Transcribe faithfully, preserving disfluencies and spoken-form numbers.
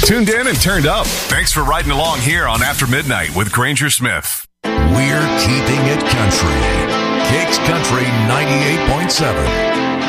Tuned in and turned up. Thanks for riding along here on After Midnight with Granger Smith. We're keeping it country. Kicks Country ninety-eight point seven.